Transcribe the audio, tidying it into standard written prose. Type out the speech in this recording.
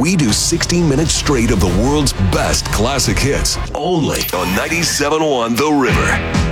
we do 16 minutes straight of the world's best classic hits. Only on 97.1 The River.